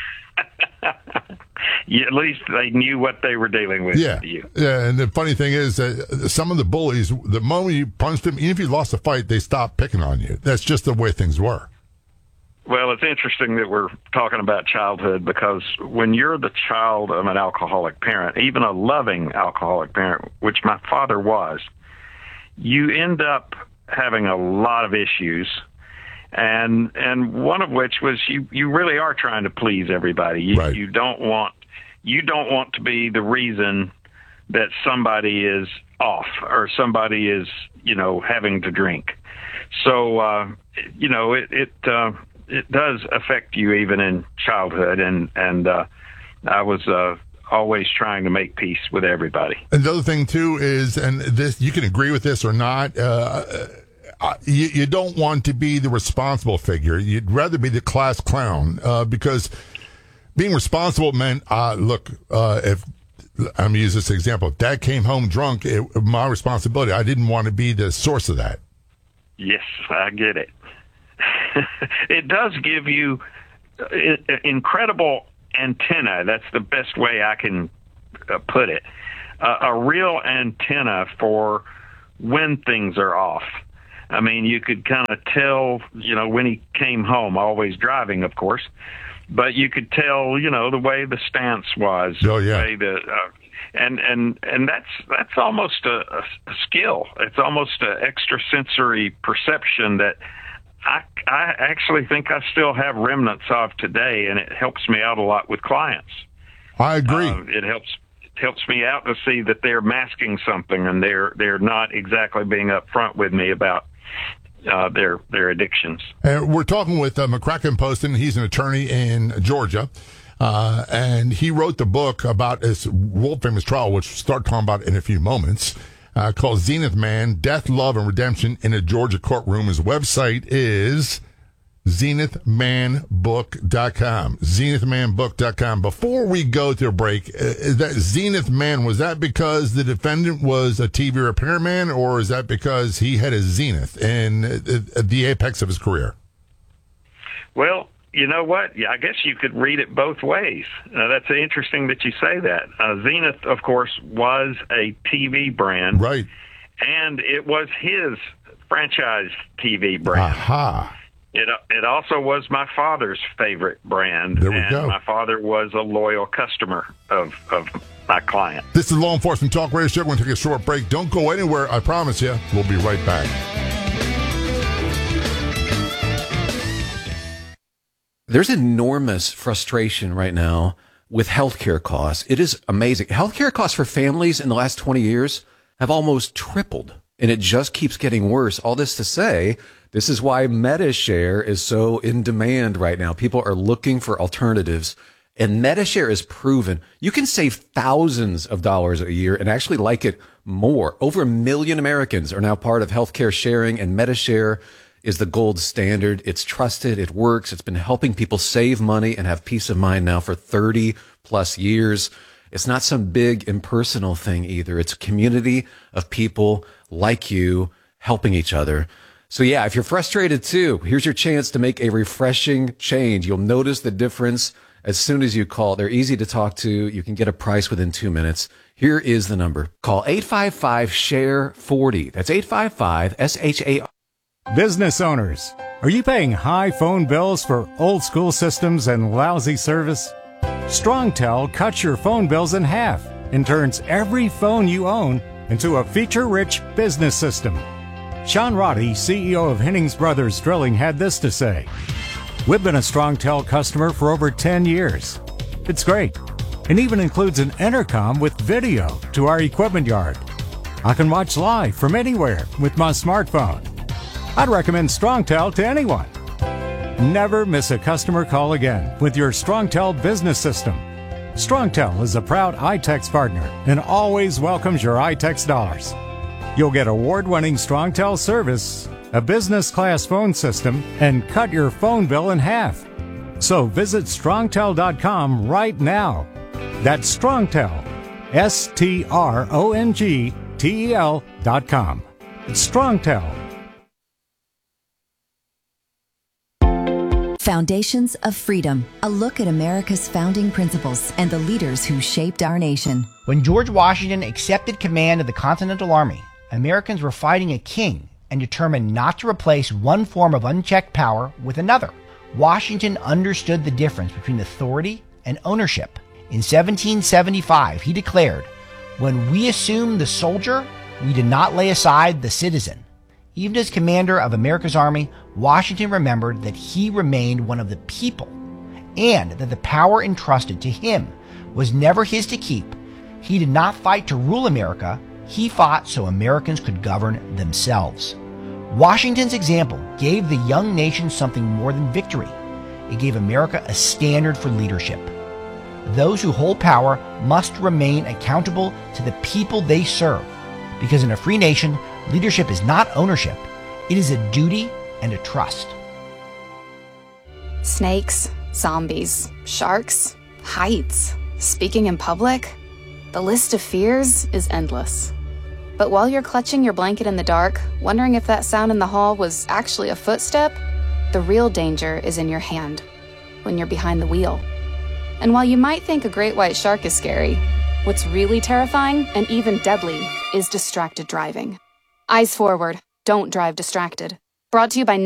Yeah, at least they knew what they were dealing with. Yeah, you. yeah. And the funny thing is that some of the bullies, the moment you punched them, even if you lost a fight, they stopped picking on you. That's just the way things were. Well, it's interesting that we're talking about childhood, because when you're the child of an alcoholic parent, even a loving alcoholic parent, which my father was, you end up having a lot of issues. And and one of which was you, you really are trying to please everybody. You, right. you don't want you don't want to be the reason that somebody is off or somebody is, you know, having to drink. So uh, you know it it uh, it does affect you even in childhood, and and uh, I was uh, always trying to make peace with everybody. And the other thing too is, and this you can agree with this or not. Uh, Uh, you, you don't want to be the responsible figure. You'd rather be the class clown, uh, because being responsible meant, uh, look, uh, if I'm going to use this example, if Dad came home drunk, it my responsibility. I didn't want to be the source of that. Yes, I get it. It does give you incredible antenna. That's the best way I can uh, put it. Uh, a real antenna for when things are off. I mean, you could kind of tell, you know, when he came home, always driving, of course, but you could tell, you know, the way the stance was. Oh, yeah. The way the, uh, and, and, and that's, that's almost a, a skill. It's almost an extrasensory perception that I, I actually think I still have remnants of today, and it helps me out a lot with clients. I agree. Uh, it helps it helps me out to see that they're masking something, and they're they're not exactly being upfront with me about uh, their their addictions. Uh, we're talking with uh, McCracken Poston. He's an attorney in Georgia, uh, and he wrote the book about his world famous trial, which we'll start talking about in a few moments. Uh, called Zenith Man, Death, Love, and Redemption in a Georgia Courtroom. His website is zenith man book dot com. zenith man book dot com. Before we go to a break, uh, is that Zenith Man, was that because the defendant was a T V repairman, or is that because he had a zenith in uh, the apex of his career? Well, you know what? Yeah, I guess you could read it both ways. Uh, that's interesting that you say that. Uh, Zenith, of course, was a T V brand. Right. And it was his franchise T V brand. Aha. It, it also was my father's favorite brand. There we and go. My father was a loyal customer of, of my client. This is Law Enforcement Talk Radio Show. We're going to take a short break. Don't go anywhere. I promise you. We'll be right back. There's enormous frustration right now with healthcare costs. It is amazing. Healthcare costs for families in the last twenty years have almost tripled, and it just keeps getting worse. All this to say, this is why MediShare is so in demand right now. People are looking for alternatives, and MediShare is proven. You can save thousands of dollars a year and actually like it more. Over a million Americans are now part of healthcare sharing, and MediShare is the gold standard. It's trusted. It works. It's been helping people save money and have peace of mind now for thirty plus years. It's not some big impersonal thing either. It's a community of people like you helping each other. So yeah, if you're frustrated too, here's your chance to make a refreshing change. You'll notice the difference as soon as you call. They're easy to talk to. You can get a price within two minutes. Here is the number. Call eight five five, S H A R E forty. That's eight five five, S H A R E. Business owners, are you paying high phone bills for old school systems and lousy service? StrongTel cuts your phone bills in half and turns every phone you own into a feature-rich business system. Sean Roddy, C E O of Hennings Brothers Drilling, had this to say: "We've been a StrongTel customer for over ten years. It's great, and even includes an intercom with video to our equipment yard. I can watch live from anywhere with my smartphone. I'd recommend StrongTel to anyone. Never miss a customer call again with your StrongTel business system. StrongTel is a proud iTex partner and always welcomes your iTex dollars. You'll get award-winning StrongTel service, a business-class phone system, and cut your phone bill in half. So visit strongtel dot com right now. That's StrongTel, S T R O N G T E L dot com. StrongTel. Foundations of Freedom, a look at America's founding principles and the leaders who shaped our nation. When George Washington accepted command of the Continental Army, Americans were fighting a king and determined not to replace one form of unchecked power with another. Washington understood the difference between authority and ownership. In seventeen seventy-five, he declared, "When we assumed the soldier, we did not lay aside the citizen." Even as commander of America's army, Washington remembered that he remained one of the people, and that the power entrusted to him was never his to keep. He did not fight to rule America. He fought so Americans could govern themselves. Washington's example gave the young nation something more than victory. It gave America a standard for leadership. Those who hold power must remain accountable to the people they serve, because in a free nation, leadership is not ownership. It is a duty and a trust. Snakes, zombies, sharks, Heights. Speaking in public. The list of fears is endless. But while you're clutching your blanket in the dark, wondering if that sound in the hall was actually a footstep, the real danger is in your hand, when you're behind the wheel. And while you might think a great white shark is scary, what's really terrifying and even deadly is distracted driving. Eyes forward. Don't drive distracted. Brought to you by